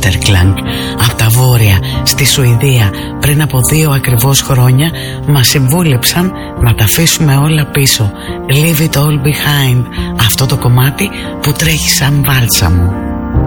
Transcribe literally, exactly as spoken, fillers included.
Jätterklang από τα βόρεια στη Σουηδία πριν από δύο ακριβώς χρόνια μας συμβούλεψαν να τα αφήσουμε όλα πίσω. Leave it all behind, αυτό το κομμάτι που τρέχει σαν βάλσαμο.